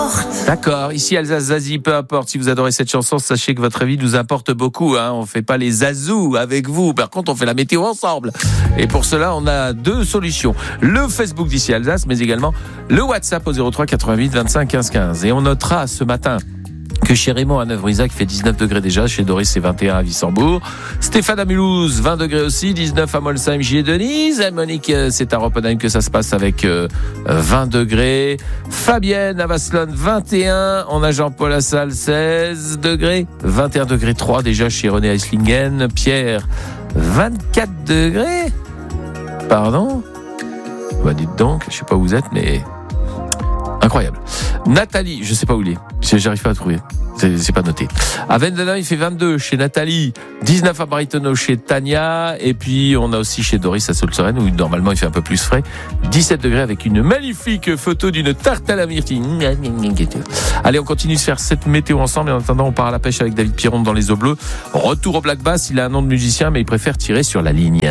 importe. D'accord, ici Alsace Zazie, peu importe. Si vous adorez cette chanson, sachez que votre avis nous importe beaucoup. On fait pas les zazous avec vous. Par contre, on fait la météo ensemble. Et pour cela, on a deux solutions. Le Facebook d'ici Alsace, mais également le WhatsApp au 03 88 25 15 15. Et on notera ce matin que chez Raymond à Neuf-Brisac, il fait 19 degrés déjà. Chez Doris, c'est 21 à Wissembourg. Stéphane à Mulhouse, 20 degrés aussi. 19 à Molsheim, J-Denise. Et Monique, c'est à Roppenheim que ça se passe avec 20 degrés. Fabienne à Vasselonne, 21. On a Jean-Paul à Salle, 16 degrés. 21 degrés 3 déjà chez René à Eislingen. Pierre, 24 degrés. Pardon? Bah dites donc, je sais pas où vous êtes, mais... incroyable. Nathalie, je sais pas où il est. J'arrive pas à trouver. C'est pas noté. À Vendenheim, il fait 22 chez Nathalie, 19 à Brightonneau chez Tania, et puis on a aussi chez Doris à Sault-Sorel où normalement il fait un peu plus frais, 17 degrés avec une magnifique photo d'une tarte à la myrtille. Allez, on continue de faire cette météo ensemble et en attendant on part à la pêche avec David Piron dans les eaux bleues. Retour au Black Bass, il a un nom de musicien mais il préfère tirer sur la ligne.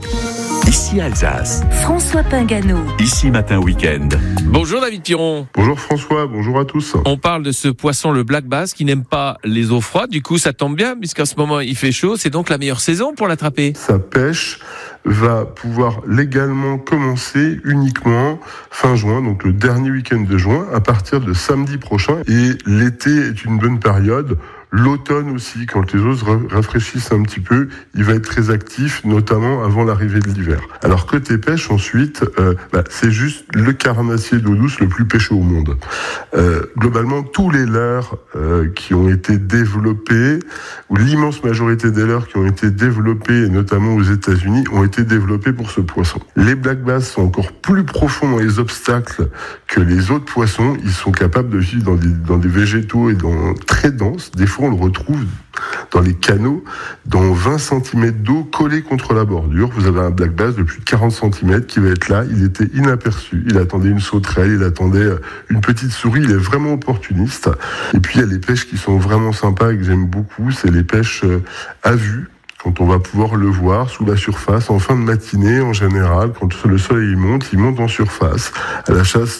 Ici Alsace. François Pingano. Ici Matin Week-end. Bonjour David Piron. Bonjour François, bonjour à tous. On parle de ce poisson, le Black Bass, qui n'aime pas les eaux froides. Du coup, ça tombe bien, puisqu'en ce moment, il fait chaud. C'est donc la meilleure saison pour l'attraper. Sa pêche va pouvoir légalement commencer uniquement fin juin, donc le dernier week-end de juin, à partir de samedi prochain. Et l'été est une bonne période. L'automne aussi, quand les eaux se rafraîchissent un petit peu, il va être très actif, notamment avant l'arrivée de l'hiver. Alors côté pêche, ensuite, c'est juste le carnassier d'eau douce le plus pêché au monde. Globalement, tous les leurres qui ont été développés, ou l'immense majorité des leurres qui ont été développés, et notamment aux États-Unis, ont été développés pour ce poisson. Les black bass sont encore plus profonds dans les obstacles que les autres poissons. Ils sont capables de vivre dans des végétaux et très denses. Des fois, on le retrouve dans les canaux, dans 20 cm d'eau collée contre la bordure. Vous avez un black bass de plus de 40 cm qui va être là. Il était inaperçu. Il attendait une sauterelle, il attendait une petite souris. Il est vraiment opportuniste. Et puis, il y a les pêches qui sont vraiment sympas et que j'aime beaucoup. C'est les pêches à vue. Quand on va pouvoir le voir sous la surface, en fin de matinée, en général, quand le soleil monte, il monte en surface, à la chasse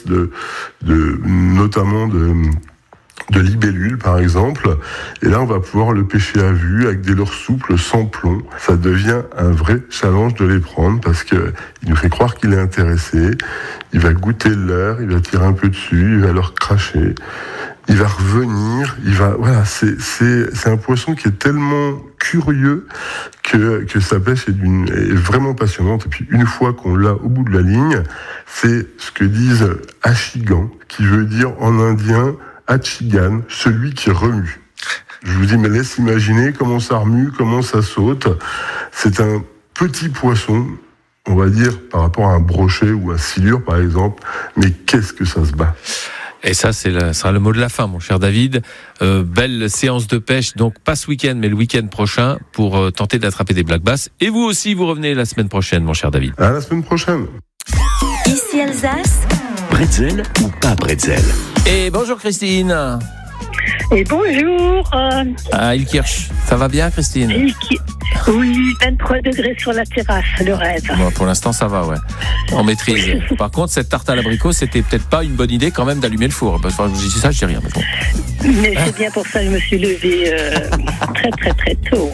notamment de libellules, par exemple. Et là, on va pouvoir le pêcher à vue, avec des leurres souples, sans plomb. Ça devient un vrai challenge de les prendre, parce que il nous fait croire qu'il est intéressé. Il va goûter le leurre, il va tirer un peu dessus, il va leur cracher. Il va revenir, c'est un poisson qui est tellement curieux que sa pêche est vraiment passionnante. Et puis une fois qu'on l'a au bout de la ligne, c'est ce que disent achigan, qui veut dire en indien achigan, celui qui remue. Je vous dis, mais laisse imaginer comment ça remue, comment ça saute. C'est un petit poisson, on va dire, par rapport à un brochet ou un silure par exemple, mais qu'est-ce que ça se bat. Et ça, sera le mot de la fin, mon cher David. Belle séance de pêche, donc pas ce week-end, mais le week-end prochain, pour tenter d'attraper des black bass. Et vous aussi, vous revenez la semaine prochaine, mon cher David. À la semaine prochaine. Ici Alsace. Bretzel ou pas bretzel? Et bonjour Christine. Et bonjour. À Ilkirch. Ça va bien, Christine? Oui, 23 degrés sur la terrasse, le rêve. Bon, pour l'instant, ça va, ouais. On maîtrise. Par contre, cette tarte à l'abricot, c'était peut-être pas une bonne idée quand même d'allumer le four. Parce que je dis ça, je dis rien. Mais bon. Mais c'est bien pour ça que je me suis levée très très très tôt.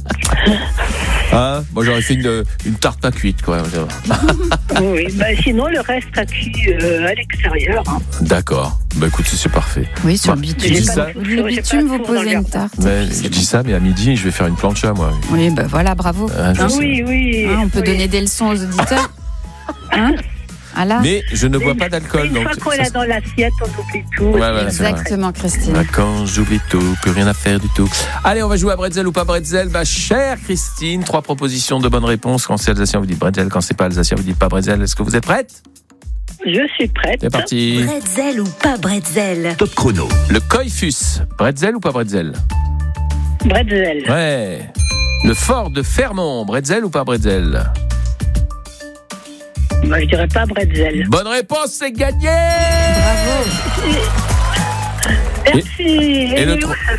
Moi, j'aurais fait une tarte pas cuite, quoi. Oui, sinon le reste a cuit à l'extérieur. D'accord. Écoute, c'est parfait. Oui, sur le bitume. Le bitume, vous posez une tarte. Je dis ça, mais à midi, je vais faire une plancha, moi. Oui, voilà, bravo. Oui. On peut donner des leçons aux auditeurs. Voilà. Mais je ne bois pas d'alcool. Une fois qu'on l'a dans l'assiette, on oublie tout. Exactement, Christine. Quand j'oublie tout, plus rien à faire du tout. Allez, on va jouer à bretzel ou pas bretzel. Chère Christine, 3 propositions de bonnes réponses. Quand c'est alsacien, vous dites bretzel. Quand c'est pas alsacien, vous dites pas bretzel. Est-ce que vous êtes prête? Je suis prête. C'est parti. Bretzel ou pas bretzel? Top chrono. Le Coiffus, bretzel ou pas bretzel? Bretzel. Ouais. Le fort de Fermont, bretzel ou pas bretzel? Je dirais pas bretzel. Bonne réponse, c'est gagné. Bravo. Merci. Et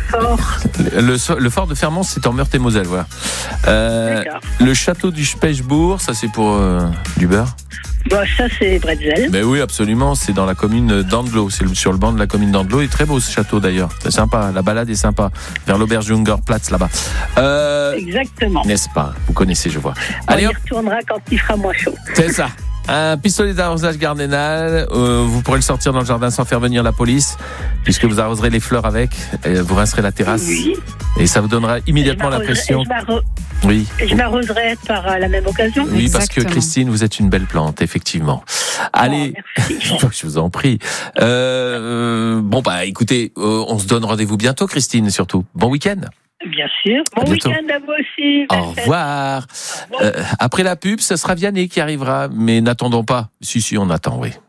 le fort de Fermont, c'est en Meurthe-et-Moselle, voilà. Le château du Spechbourg, ça c'est pour du beurre. Bon, ça, c'est Bretzel. Mais oui, absolument, c'est dans la commune d'Andlau, c'est sur le banc de la commune d'Andlau. Il est très beau ce château d'ailleurs, c'est sympa, la balade est sympa, vers l'auberge Jungerplatz là-bas. Exactement. N'est-ce pas? Vous connaissez, je vois. On Allez, y hop, retournera quand il fera moins chaud. c'est ça. Un pistolet d'arrosage Gardénal, vous pourrez le sortir dans le jardin sans faire venir la police, puisque vous arroserez les fleurs avec, vous rincerez la terrasse, Oui. et ça vous donnera immédiatement l'impression. Oui. Je m'arroserai par la même occasion. Oui, parce que Exactement. Christine, vous êtes une belle plante, effectivement. Allez, merci. je vous en prie. Bon, bah, écoutez, on se donne rendez-vous bientôt, Christine, surtout. Bon week-end. Bien sûr. À Bon bientôt. week-end à vous aussi. Au Belle fête. revoir. Après la pub, ce sera Vianney qui arrivera, mais n'attendons pas. Si, on attend, oui.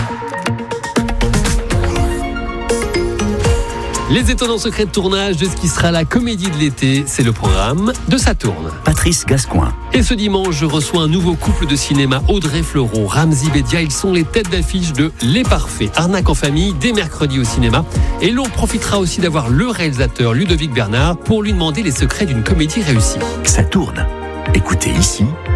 Les étonnants secrets de tournage de ce qui sera la comédie de l'été, c'est le programme de Ça tourne. Patrice Gascoin. Et ce dimanche, je reçois un nouveau couple de cinéma, Audrey Fleurot, Ramzy Bedia. Ils sont les têtes d'affiche de Les Parfaits, arnaque en famille, dès mercredi au cinéma. Et l'on profitera aussi d'avoir le réalisateur Ludovic Bernard pour lui demander les secrets d'une comédie réussie. Ça tourne. Écoutez ici